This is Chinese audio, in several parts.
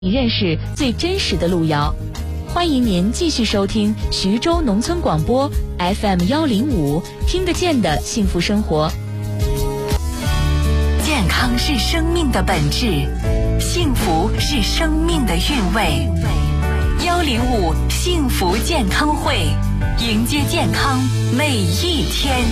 你认识最真实的路遥。欢迎您继续收听徐州农村广播 FM105，听得见的幸福生活。 健康是生命的本质，幸福是生命的韵味。105幸福健康会，迎接健康每一天。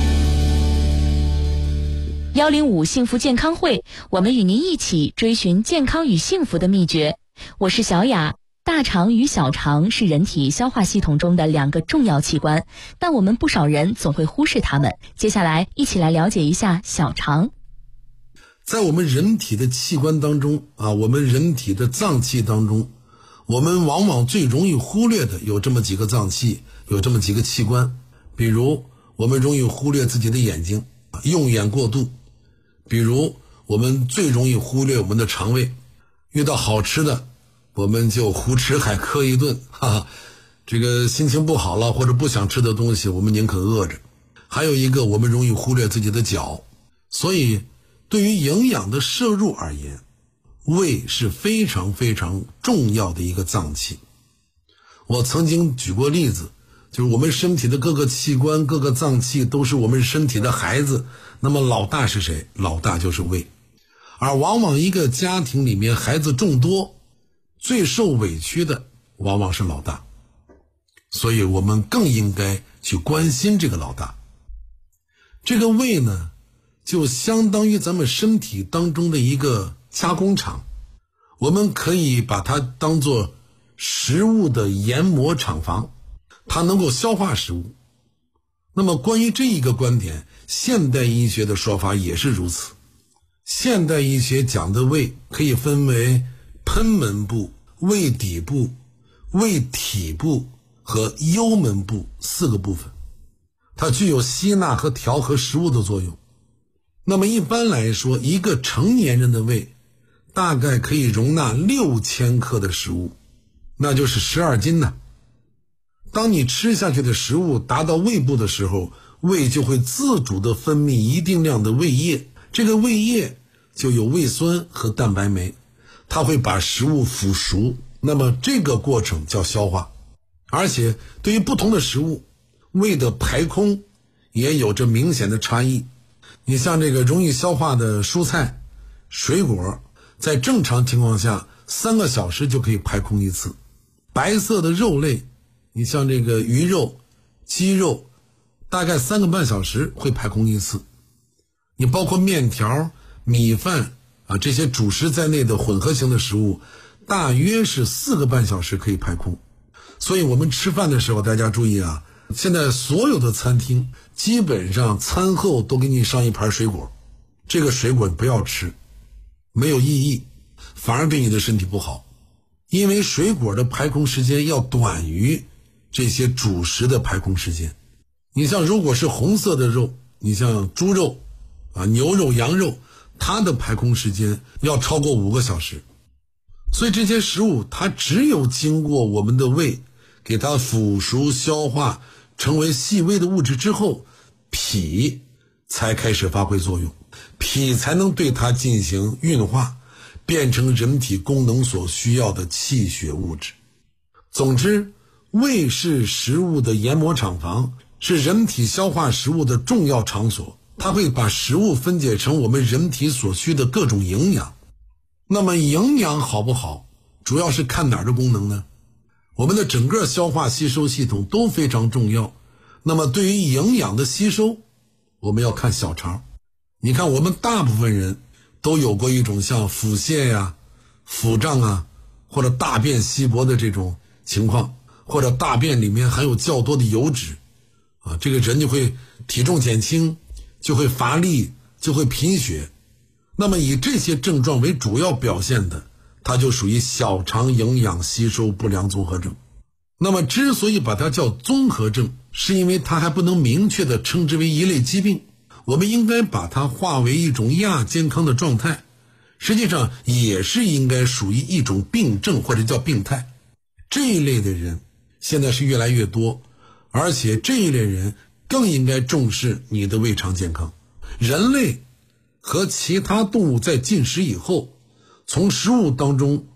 105幸福健康会，我们与您一起追寻健康与幸福的秘诀。我是小雅。大肠与小肠是人体消化系统中的2个重要器官，但我们不少人总会忽视它们。接下来一起来了解一下小肠。 在我们人体的器官当中我们人体的脏器当中，我们往往最容易忽略的有这么几个脏器，有这么几个器官。比如我们容易忽略自己的眼睛，用眼过度。比如我们最容易忽略我们的肠胃，遇到好吃的我们就胡吃海喝一顿，这个心情不好了或者不想吃的东西我们宁可饿着。还有一个，我们容易忽略自己的脚。所以对于营养的摄入而言，胃是非常非常重要的一个脏器。我曾经举过例子，就是我们身体的各个器官各个脏器都是我们身体的孩子，那么老大是谁？老大就是胃。而往往一个家庭里面孩子众多，最受委屈的往往是老大，所以我们更应该去关心这个老大。这个胃呢，就相当于咱们身体当中的一个加工厂，我们可以把它当作食物的研磨厂房，它能够消化食物。那么关于这一个观点，现代医学的说法也是如此。现代医学讲的胃可以分为贲门部、胃底部、胃体部和幽门部4个部分，它具有吸纳和调和食物的作用。那么一般来说，一个成年人的胃大概可以容纳6000克的食物，那就是12斤呢。当你吃下去的食物达到胃部的时候，胃就会自主地分泌一定量的胃液，这个胃液就有胃酸和蛋白酶，它会把食物腐熟，那么这个过程叫消化。而且对于不同的食物，胃的排空也有着明显的差异。你像这个容易消化的蔬菜、水果，在正常情况下3个小时就可以排空一次。白色的肉类，你像这个鱼肉、鸡肉，大概3个半小时会排空一次。你包括面条、米饭这些主食在内的混合型的食物，大约是4个半小时可以排空。所以我们吃饭的时候大家注意现在所有的餐厅基本上餐后都给你上一盘水果，这个水果不要吃，没有意义，反而对你的身体不好。因为水果的排空时间要短于这些主食的排空时间。你像如果是红色的肉，你像猪肉牛肉、羊肉，它的排空时间要超过5个小时。所以这些食物它只有经过我们的胃给它腐熟消化成为细微的物质之后，脾才开始发挥作用，脾才能对它进行运化，变成人体功能所需要的气血物质。总之，胃是食物的研磨厂房，是人体消化食物的重要场所，它会把食物分解成我们人体所需的各种营养。那么营养好不好，主要是看哪儿的功能呢？我们的整个消化吸收系统都非常重要。那么对于营养的吸收，我们要看小肠。你看我们大部分人都有过一种像腹泻腹胀或者大便稀薄的这种情况，或者大便里面含有较多的油脂这个人就会体重减轻，就会乏力，就会贫血。那么以这些症状为主要表现的，它就属于小肠营养吸收不良综合症。那么之所以把它叫综合症，是因为它还不能明确地称之为一类疾病，我们应该把它化为一种亚健康的状态，实际上也是应该属于一种病症或者叫病态。这一类的人现在是越来越多，而且这一类人更应该重视你的胃肠健康。人类和其他动物在进食以后，从食物当中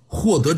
获得